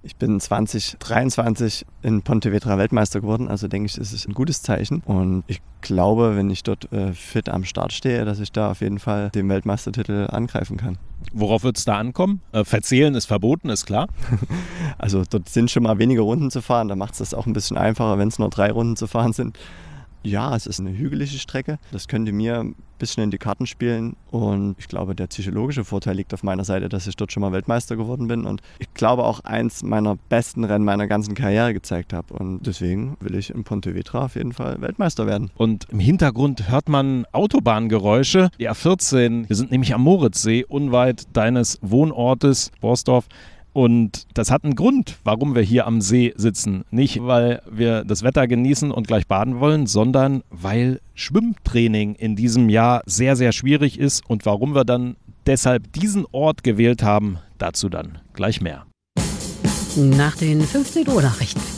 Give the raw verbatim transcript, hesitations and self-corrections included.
Ich bin zwanzig dreiundzwanzig in Pontevedra Weltmeister geworden, also denke ich, das ist ein gutes Zeichen. Und ich glaube, wenn ich dort äh, fit am Start stehe, dass ich da auf jeden Fall den Weltmeistertitel angreifen kann. Worauf wird es da ankommen? Äh, verzählen ist verboten, ist klar. Also dort sind schon mal weniger Runden zu fahren, da macht es das auch ein bisschen einfacher, wenn es nur drei Runden zu fahren sind. Ja, es ist eine hügelige Strecke. Das könnte mir ein bisschen in die Karten spielen. Und ich glaube, der psychologische Vorteil liegt auf meiner Seite, dass ich dort schon mal Weltmeister geworden bin. Und ich glaube auch eins meiner besten Rennen meiner ganzen Karriere gezeigt habe. Und deswegen will ich in Pontevedra auf jeden Fall Weltmeister werden. Und im Hintergrund hört man Autobahngeräusche. Die A vierzehn, wir sind nämlich am Moritzsee, unweit deines Wohnortes Borsdorf. Und das hat einen Grund, warum wir hier am See sitzen. Nicht, weil wir das Wetter genießen und gleich baden wollen, sondern weil Schwimmtraining in diesem Jahr sehr, sehr schwierig ist. Und warum wir dann deshalb diesen Ort gewählt haben, dazu dann gleich mehr. Nach den fünfzehn Uhr Nachrichten